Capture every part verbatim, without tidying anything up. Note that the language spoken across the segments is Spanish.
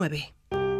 nueve.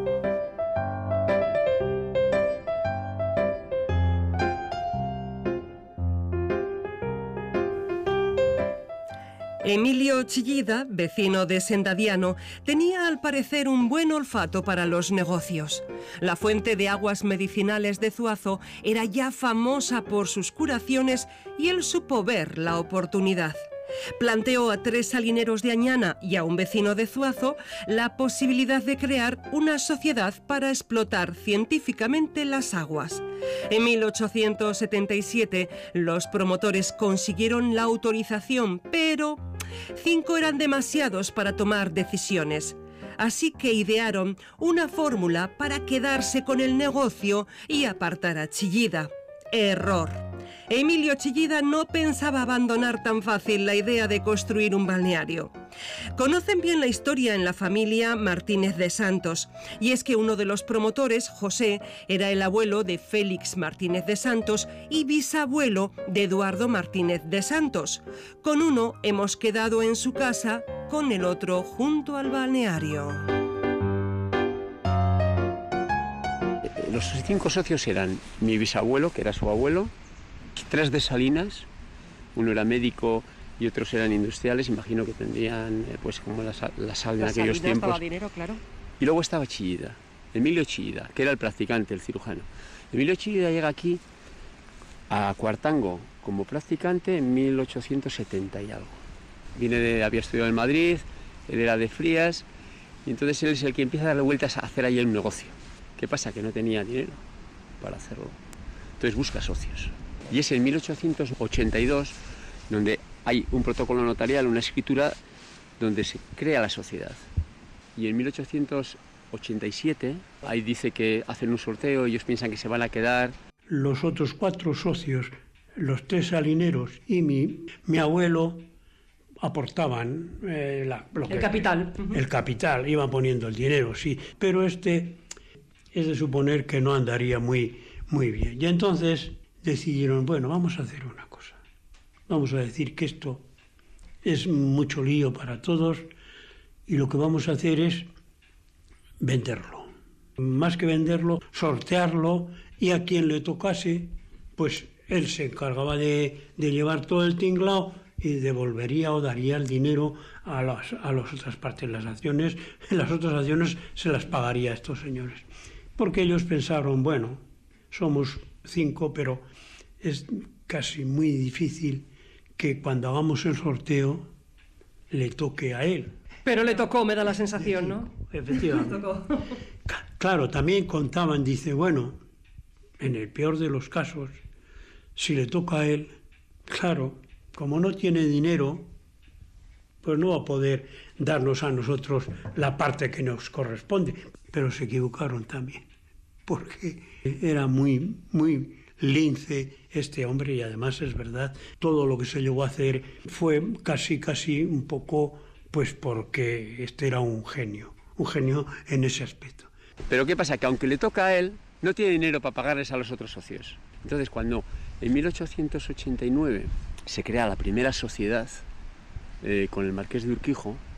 Emilio Chillida, vecino de Sendadiano, tenía al parecer un buen olfato para los negocios. La fuente de aguas medicinales de Zuazo era ya famosa por sus curaciones y él supo ver la oportunidad. Planteó a tres salineros de Añana y a un vecino de Zuazo la posibilidad de crear una sociedad para explotar científicamente las aguas. En mil ochocientos setenta y siete los promotores consiguieron la autorización, pero cinco eran demasiados para tomar decisiones. Así que idearon una fórmula para quedarse con el negocio y apartar a Chillida. Error. Emilio Chillida no pensaba abandonar tan fácil la idea de construir un balneario. Conocen bien la historia en la familia Martínez de Santos, y es que uno de los promotores, José, era el abuelo de Félix Martínez de Santos y bisabuelo de Eduardo Martínez de Santos. Con uno hemos quedado en su casa, con el otro junto al balneario. Los cinco socios eran mi bisabuelo, que era su abuelo, tres de Salinas, uno era médico y otros eran industriales, imagino que tendrían pues como la, la sal en aquellos Salinas tiempos. Daba dinero, claro. Y luego estaba Chillida, Emilio Chillida, que era el practicante, el cirujano. Emilio Chillida llega aquí a Cuartango como practicante en mil ochocientos setenta y algo. Viene de, había estudiado en Madrid, él era de Frías, y entonces él es el que empieza a darle vueltas a hacer ahí el negocio. ¿Qué pasa? Que no tenía dinero para hacerlo. Entonces busca socios. Y es en mil ochocientos ochenta y dos donde hay un protocolo notarial, una escritura, donde se crea la sociedad. Y en mil ochocientos ochenta y siete, ahí dice que hacen un sorteo, ellos piensan que se van a quedar. Los otros cuatro socios, los tres salineros y mi, mi abuelo, aportaban eh, la, lo el que, capital. El capital, iban poniendo el dinero, sí. Pero este es de suponer que no andaría muy, muy bien. Y entonces decidieron, bueno, vamos a hacer una cosa. Vamos a decir que esto es mucho lío para todos y lo que vamos a hacer es venderlo. Más que venderlo, sortearlo, y a quien le tocase, pues él se encargaba de, de llevar todo el tinglao y devolvería o daría el dinero a las, a las otras partes. Las acciones, las otras acciones se las pagaría a estos señores. Porque ellos pensaron, bueno, somos cinco, pero es casi muy difícil que cuando hagamos el sorteo le toque a él. Pero le tocó, me da la sensación, ¿no? Efectivamente. Claro, también contaban, dice, bueno, en el peor de los casos, si le toca a él, claro, como no tiene dinero, pues no va a poder darnos a nosotros la parte que nos corresponde. Pero se equivocaron también, porque era muy, muy lince este hombre, y además es verdad, todo lo que se llegó a hacer fue casi, casi un poco, pues porque este era un genio, un genio en ese aspecto. Pero ¿qué pasa? Que aunque le toca a él, no tiene dinero para pagarles a los otros socios. Entonces, cuando en mil ochocientos ochenta y nueve se crea la primera sociedad eh, con el Marqués de Urquijo,